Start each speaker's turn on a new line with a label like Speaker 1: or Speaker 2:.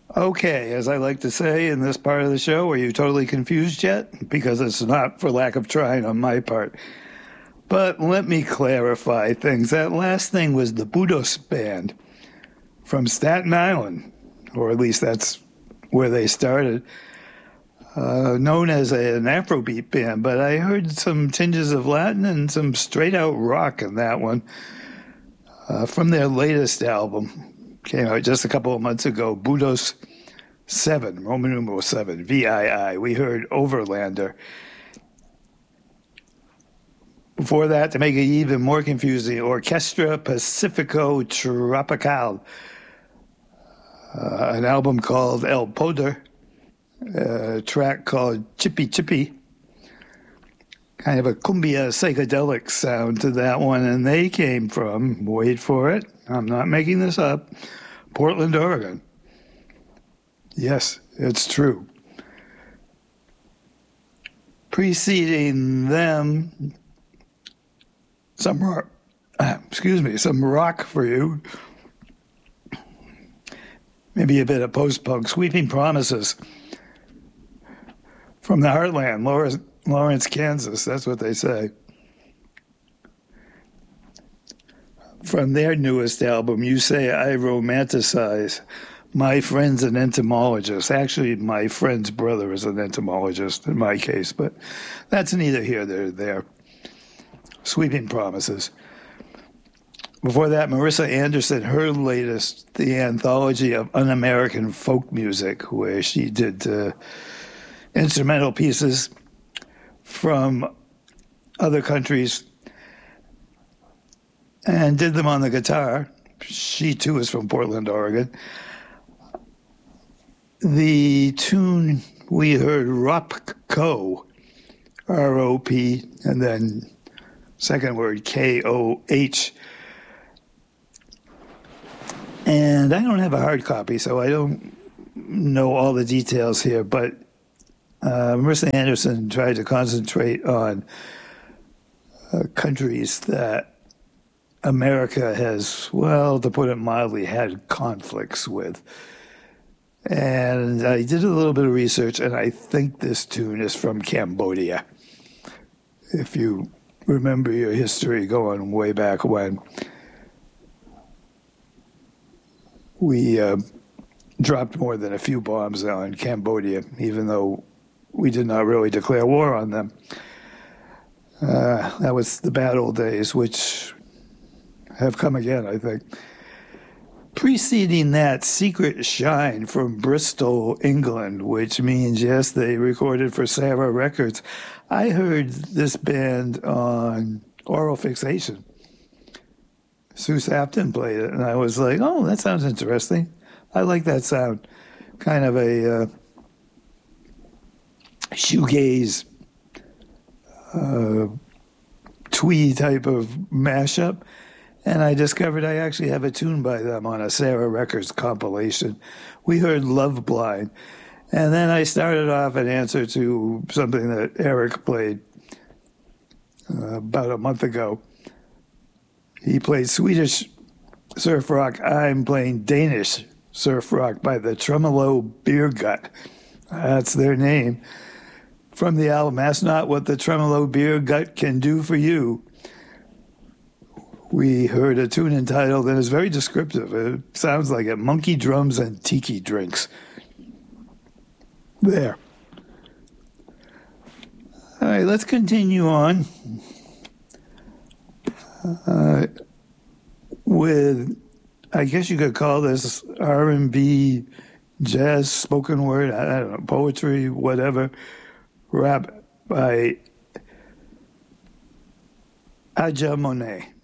Speaker 1: Okay, as I like to say in this part of the show, are you totally confused yet? Because it's not for lack of trying on my part. But let me clarify things. That last thing was the Budos Band from Staten Island, or at least that's where they started, known as an Afrobeat band. But I heard some tinges of Latin and some straight out rock in that one from their latest album. Came out just a couple of months ago, Budos 7, Roman numeral 7, VII. We heard Overlander. Before that, to make it even more confusing, Orchestra Pacifico Tropical, an album called El Poder, a track called Chippy Chippy, kind of a cumbia psychedelic sound to that one, and they came from, wait for it, I'm not making this up, Portland, Oregon. Yes, it's true. Preceding them, some rock for you. Maybe a bit of post-punk, Sweeping Promises from the Heartland, Lawrence, Kansas. That's what they say. From their newest album, You Say I Romanticize. My friend's an entomologist. Actually, my friend's brother is an entomologist in my case, but that's neither here nor there. Sweeping Promises. Before that, Marissa Anderson, her latest, the Anthology of Un-American Folk Music, where she did instrumental pieces from other countries and did them on the guitar. She, too, is from Portland, Oregon. The tune we heard, Ropko, R-O-P, and then second word, K-O-H. And I don't have a hard copy, so I don't know all the details here, but Marissa Anderson tried to concentrate on countries that America has, well, to put it mildly, had conflicts with. And I did a little bit of research, and I think this tune is from Cambodia. If you remember your history going way back when, we dropped more than a few bombs on Cambodia, even though we did not really declare war on them. That was the bad old days, which have come again, I think. Preceding that, Secret Shine from Bristol, England, which means, yes, they recorded for Sarah Records. I heard this band on Oral Fixation. Sue Sapton played it, and I was like, oh, that sounds interesting. I like that sound. Kind of a shoegaze, twee type of mashup. And I discovered I actually have a tune by them on a Sarah Records compilation. We heard Love Blind. And then I started off in answer to something that Eric played about a month ago. He played Swedish surf rock. I'm playing Danish surf rock by the Tremolo Beer Gut. That's their name. From the album, That's Not What the Tremolo Beer Gut Can Do For You. We heard a tune entitled, and it's very descriptive. It sounds like it, Monkey Drums and Tiki Drinks. There. All right, let's continue on with, I guess you could call this R&B, jazz, spoken word, I don't know, poetry, whatever, rap by Aja Monet.